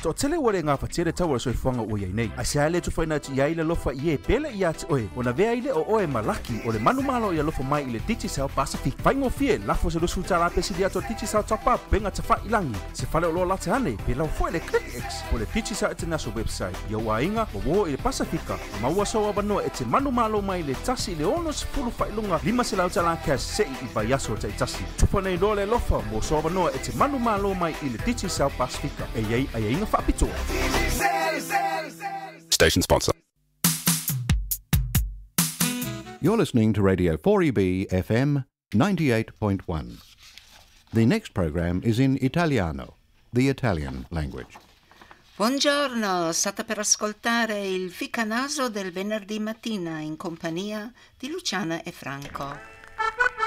To tele wale ngā whatere taua soifuanga o iei nei. Ai sea le tu whaina ti iai le lofa i e pele i ati oe. O na vea i le o oe malaki o le manu malo i a lofa mai i le Digicel Pacific. Whaingo fie, lafo se lusu tala pesi di ato Digicel Top Up, benga te wha ilangi. Se whale o loa late hane, pe lau fo le ClickX o le Digicel International website. Ia ua inga, o wo i le Pasifika. A maua soa wanoa e te manu malo mai le tasi i le ono se pulu whailunga. Lima se lau tala cash se i vai aso te tasi. Tupa nei lo le lofa, mo soa wanoa e te manu malo mai i le Digicel Pacifica. E iei, ai inga whaapitoa. Station sponsor. You're listening to Radio 4EB FM 98.1. The next program is in Italiano, the Italian language. Buongiorno, state per ascoltare il Ficanaso del venerdì mattina in compagnia di Luciana e Franco.